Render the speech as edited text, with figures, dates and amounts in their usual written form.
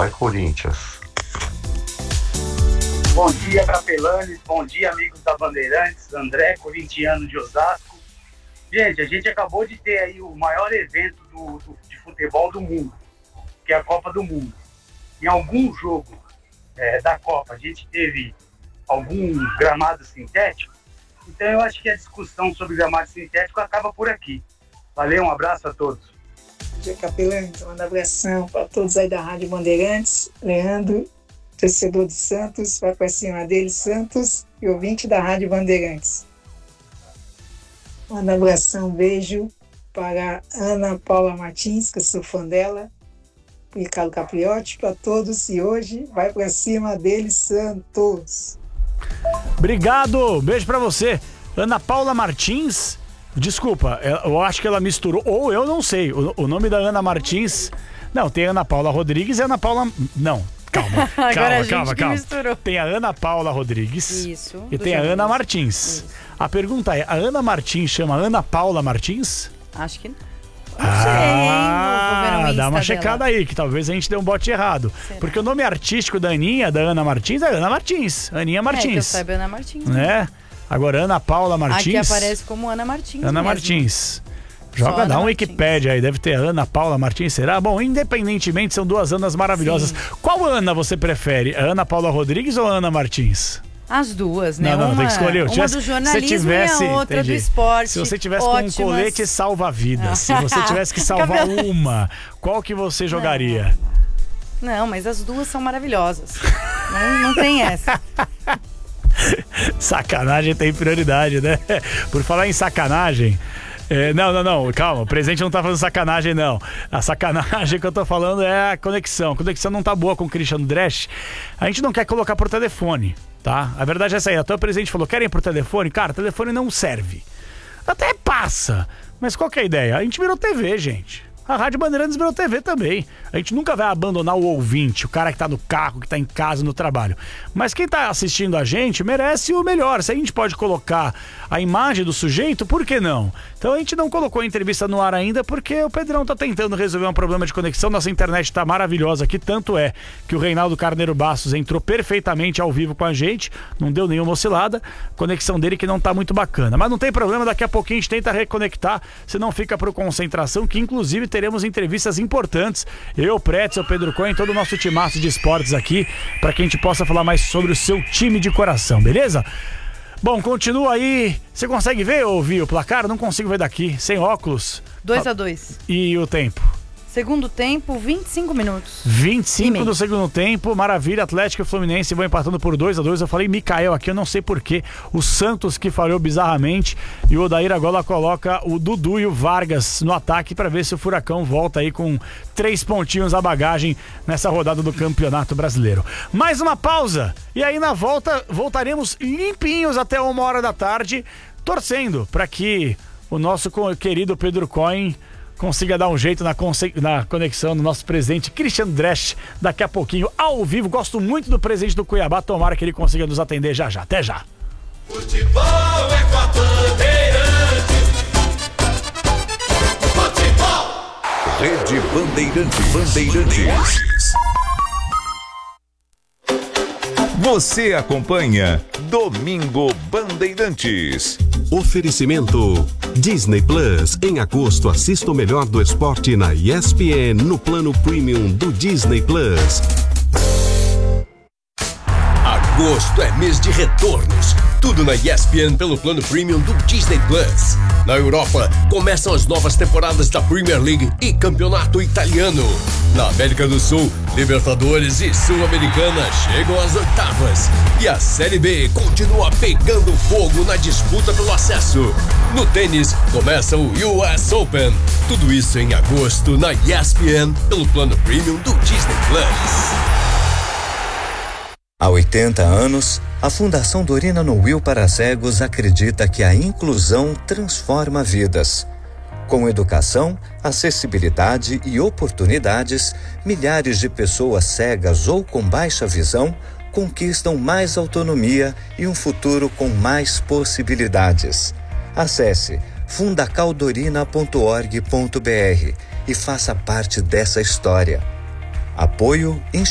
Vai, Corinthians. Bom dia, Capelanes. Bom dia, amigos da Bandeirantes. André, corintiano de Osasco. Gente, a gente acabou de ter aí o maior evento de futebol do mundo, que é a Copa do Mundo. Em algum jogo da Copa, a gente teve algum gramado sintético. Então eu acho que a discussão sobre gramado sintético acaba por aqui. Valeu, um abraço a todos. Bom dia, Capelanes. Manda abração para todos aí da Rádio Bandeirantes. Leandro, torcedor de Santos, vai para cima dele, Santos, e ouvinte da Rádio Bandeirantes. Manda abração, beijo para Ana Paula Martins, que eu sou fã dela, Ricardo Capriotti, para todos, e hoje vai para cima dele, Santos. Obrigado, beijo para você. Ana Paula Martins, desculpa, eu acho que ela misturou, ou eu não sei, o nome da Ana Martins, não, tem Ana Paula Rodrigues e Ana Paula, não. Calma. Tem a Ana Paula Rodrigues. Isso, e tem a Ana Martins. Isso. A pergunta é, a Ana Martins chama Ana Paula Martins? Acho que não. Não sei, dá uma checada aí, que talvez a gente dê um bote errado. Será? Porque o nome artístico da Aninha, da Ana Martins, é Ana Martins. Aninha Martins. Que eu saiba, Ana Martins. Né? Agora, Ana Paula Martins. Aqui aparece como Ana Martins. Ana mesmo. Martins. Joga, dá um Wikipédia aí, deve ter a Ana Paula Martins, será? Bom, independentemente, são duas Anas maravilhosas. Sim. Qual Ana você prefere? A Ana Paula Rodrigues ou a Ana Martins? As duas, né? Não, tem que escolher. Uma do jornalismo e a outra entendi. Do esporte. Se você tivesse com um colete salva-vidas, se você tivesse que salvar uma, qual que você jogaria? Não, mas as duas são maravilhosas. não tem essa. Sacanagem tem prioridade, né? Por falar em sacanagem... Não, calma, o presidente não tá fazendo sacanagem, não. A sacanagem que eu tô falando é a conexão. A conexão não tá boa com o Christian Dresch. A gente não quer colocar por telefone, tá? A verdade é essa aí. Até o presidente falou, querem por telefone? Cara, telefone não serve. Até passa, mas qual que é a ideia? A gente virou TV, gente. A Rádio Bandeirantes virou TV também. A gente nunca vai abandonar o ouvinte, o cara que tá no carro, que tá em casa, no trabalho. Mas quem tá assistindo a gente merece o melhor. Se a gente pode colocar a imagem do sujeito, por que não? Então a gente não colocou a entrevista no ar ainda porque o Pedrão tá tentando resolver um problema de conexão. Nossa internet tá maravilhosa aqui, tanto é que o Reinaldo Carneiro Bastos entrou perfeitamente ao vivo com a gente, não deu nenhuma oscilada, conexão dele que não tá muito bacana. Mas não tem problema, daqui a pouquinho a gente tenta reconectar, senão fica pro Concentração, que inclusive teremos entrevistas importantes. Eu, Pretzel, Pedro Cohen, todo o nosso timaço de esportes aqui, para que a gente possa falar mais sobre o seu time de coração, beleza? Bom, continua aí. Você consegue ver ou ouvir o placar? Não consigo ver daqui, sem óculos. 2-2. E o tempo? Segundo tempo, 25 minutos. 25 do segundo tempo, maravilha. Atlético e Fluminense vão empatando por 2-2. Eu falei Mikael aqui, eu não sei porquê. O Santos que falhou bizarramente. E o Odair agora coloca o Dudu e o Vargas no ataque para ver se o Furacão volta aí com 3 pontinhos à bagagem nessa rodada do Campeonato Brasileiro. Mais uma pausa. E aí na volta, voltaremos limpinhos até 1h da tarde, torcendo para que o nosso querido Pedro Cohen consiga dar um jeito na conexão do nosso presidente Christian Dresch daqui a pouquinho, ao vivo. Gosto muito do presidente do Cuiabá, tomara que ele consiga nos atender já. Até já. Futebol é com a Bandeirantes. Futebol. Rede Bandeirantes. Você acompanha Domingo Bandeirantes. Oferecimento Disney Plus. Em agosto, assista o melhor do esporte na ESPN no plano premium do Disney Plus. Agosto é mês de retornos. Tudo na ESPN pelo plano premium do Disney Plus. Na Europa, começam as novas temporadas da Premier League e Campeonato Italiano. Na América do Sul, Libertadores e Sul-Americana chegam às oitavas. E a Série B continua pegando fogo na disputa pelo acesso. No tênis, começa o US Open. Tudo isso em agosto na ESPN pelo plano premium do Disney Plus. Há 80 anos, a Fundação Dorina no Will para Cegos acredita que a inclusão transforma vidas. Com educação, acessibilidade e oportunidades, milhares de pessoas cegas ou com baixa visão conquistam mais autonomia e um futuro com mais possibilidades. Acesse fundacaldorina.org.br e faça parte dessa história. Apoio